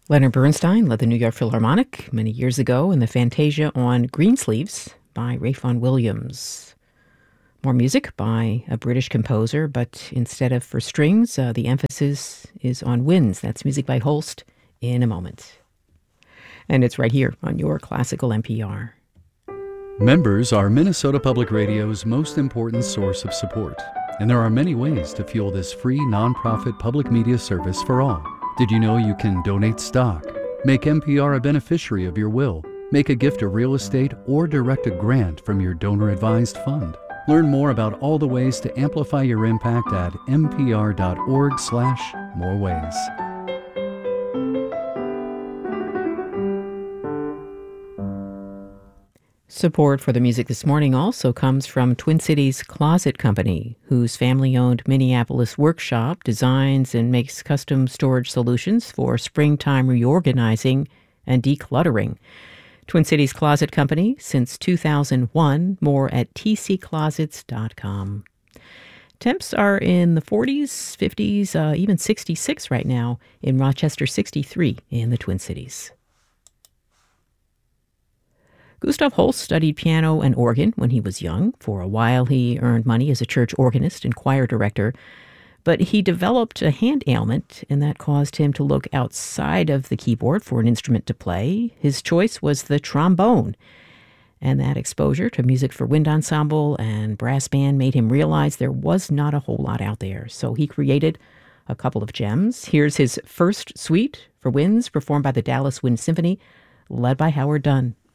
Leonard Bernstein led the New York Philharmonic many years ago in the Fantasia on Greensleeves by Ralph Vaughan Williams. More music by a British composer, but instead of for strings, the emphasis is on winds. That's music by Holst in a moment. And it's right here on your Classical NPR. Members are Minnesota Public Radio's most important source of support, and there are many ways to fuel this free nonprofit public media service for all. Did you know you can donate stock, make NPR a beneficiary of your will, make a gift of real estate, or direct a grant from your donor-advised fund? Learn more about all the ways to amplify your impact at npr.org/moreways. Support for the music this morning also comes from Twin Cities Closet Company, whose family-owned Minneapolis workshop designs and makes custom storage solutions for springtime reorganizing and decluttering. Twin Cities Closet Company since 2001. More at tcclosets.com. Temps are in the 40s, 50s, even 66 right now in Rochester, 63 in the Twin Cities. Gustav Holst studied piano and organ when he was young. For a while, he earned money as a church organist and choir director. But he developed a hand ailment, and that caused him to look outside of the keyboard for an instrument to play. His choice was the trombone. And that exposure to music for wind ensemble and brass band made him realize there was not a whole lot out there. So he created a couple of gems. Here's his first suite for winds, performed by the Dallas Wind Symphony, led by Howard Dunn.